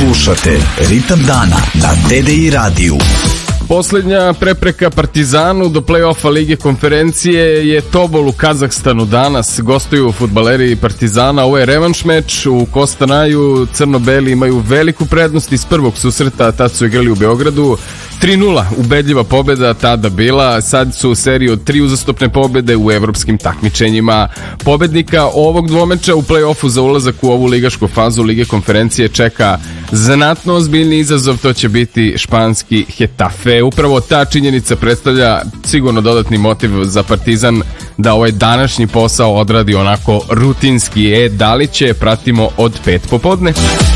Slušate Ritam dana na TDI radiju. Poslednja prepreka Partizanu do play-offa Lige konferencije je Tobol u Kazahstanu. Danas gostuju fudbaleri Partizana. Ovo je revanš meč u Kostanaju. Crno-beli imaju veliku prednost iz prvog susreta, tad su igrali u Beogradu. 3-0, ubedljiva pobeda tada bila. Sad su u seriji od 3 uzastopne pobede u evropskim takmičenjima. Pobednika ovog dvomeča u play-offu za ulazak u ovu ligašku fazu Lige konferencije čeka znatno ozbiljni izazov. To će biti španski Getafe. Upravo ta činjenica predstavlja sigurno dodatni motiv za Partizan da ovaj današnji posao odradi onako rutinski. Da li će, pratimo od 5 popodne.